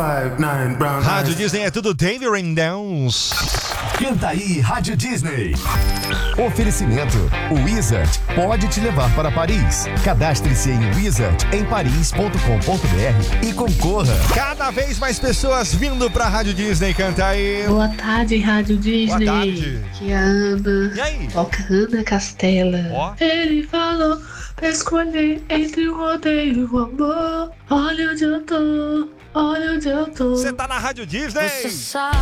Rádio Disney é tudo David Downs. Canta aí, Rádio Disney. Oferecimento: o Wizard pode te levar para Paris. Cadastre-se em wizardemparis.com.br e concorra. Cada vez mais pessoas vindo pra Rádio Disney. Canta aí. Boa tarde, Rádio Disney. Boa tarde. Que é a Ana. E aí? Toca Ana Castela. Ó. Ele falou pra escolher entre o rodeio e o amor. Olha onde eu tô, olha onde eu tô. Você tá na Rádio Disney?